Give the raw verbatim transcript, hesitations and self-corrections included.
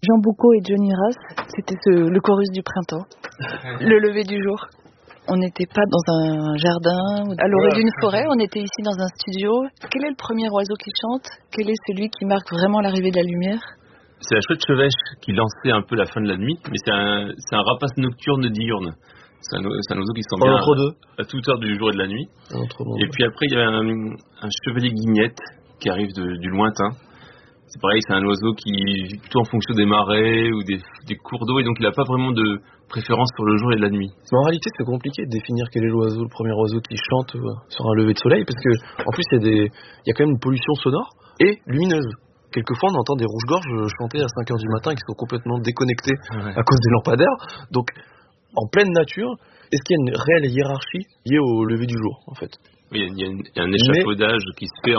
Jean Boucault et Johnny Rass, c'était ce, le chorus du printemps, le lever du jour. On n'était pas dans un jardin, à l'orée d'une forêt, on était ici dans un studio. Quel est le premier oiseau qui chante ? Quel est celui qui marque vraiment l'arrivée de la lumière ? C'est la chouette chevêche qui lançait un peu la fin de la nuit, mais c'est un, c'est un rapace nocturne diurne. C'est un, c'est un oiseau qui sent bien entre deux. À, à toute heure du jour et de la nuit. Entre et puis après, il y a un, un chevalier guignette qui arrive de, du lointain. C'est pareil, c'est un oiseau qui vit plutôt en fonction des marais ou des, des cours d'eau, et donc il n'a pas vraiment de préférence pour le jour et la nuit. Mais en réalité, c'est compliqué de définir quel est l'oiseau, le premier oiseau qui chante sur un lever de soleil, parce que en plus, il y a des, il y a quand même une pollution sonore et lumineuse. Quelquefois, on entend des rouges-gorges chanter à cinq heures du matin qui sont complètement déconnectés ouais. à cause des lampadaires. Donc, en pleine nature, est-ce qu'il y a une réelle hiérarchie liée au lever du jour, en fait ? Oui, il y a, une, il y a un échafaudage Mais... qui se fait